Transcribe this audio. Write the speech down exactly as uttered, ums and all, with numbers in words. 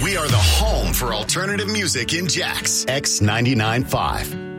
We are the home for alternative music in Jax. X ninety-nine point five.